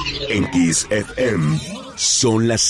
En Kiss FM son las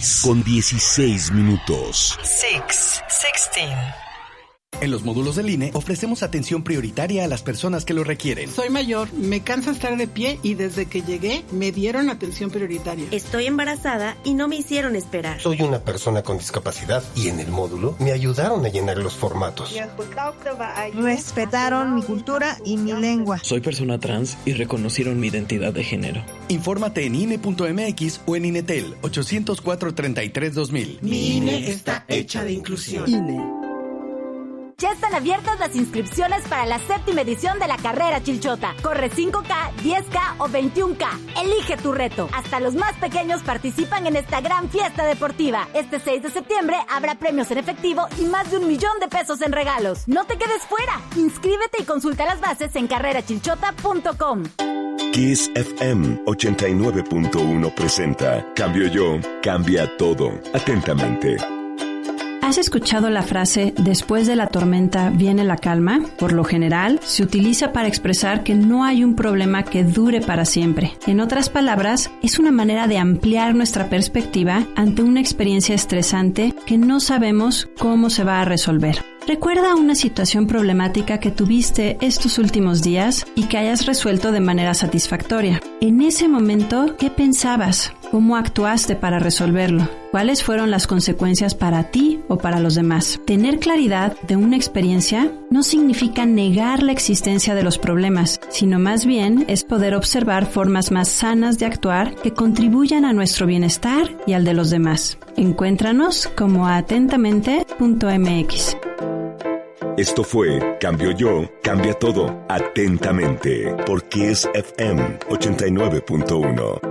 6:16. 6:16. En los módulos del INE ofrecemos atención prioritaria a las personas que lo requieren. Soy mayor, me cansa estar de pie y desde que llegué me dieron atención prioritaria. Estoy embarazada y no me hicieron esperar. Soy una persona con discapacidad y en el módulo me ayudaron a llenar los formatos. Respetaron mi cultura y mi lengua. Soy persona trans y reconocieron mi identidad de género. Infórmate en INE.mx o en INETEL 804-33-2000. Mi INE está hecha de inclusión. INE. Ya están abiertas las inscripciones para la 7ª edición de la carrera Chilchota. Corre 5K, 10K o 21K. Elige tu reto. Hasta los más pequeños participan en esta gran fiesta deportiva. Este 6 de septiembre habrá premios en efectivo y más de $1 millón en regalos. No te quedes fuera. Inscríbete y consulta las bases en carrerachilchota.com. Kiss FM 89.1 presenta Cambio Yo, cambia todo. Atentamente. ¿Has escuchado la frase después de la tormenta viene la calma? Por lo general, se utiliza para expresar que no hay un problema que dure para siempre. En otras palabras, es una manera de ampliar nuestra perspectiva ante una experiencia estresante que no sabemos cómo se va a resolver. Recuerda una situación problemática que tuviste estos últimos días y que hayas resuelto de manera satisfactoria. En ese momento, ¿qué pensabas? ¿Cómo actuaste para resolverlo? ¿Cuáles fueron las consecuencias para ti o para los demás? Tener claridad de una experiencia no significa negar la existencia de los problemas, sino más bien es poder observar formas más sanas de actuar que contribuyan a nuestro bienestar y al de los demás. Encuéntranos como atentamente.mx. Esto fue Cambio Yo, cambia todo. Atentamente. Por Kiss FM 89.1.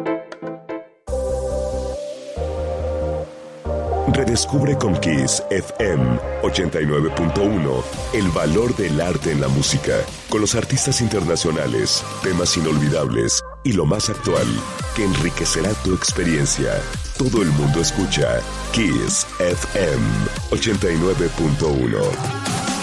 Redescubre con Kiss FM 89.1 el valor del arte en la música, con los artistas internacionales, temas inolvidables y lo más actual, que enriquecerá tu experiencia. Todo el mundo escucha Kiss FM 89.1.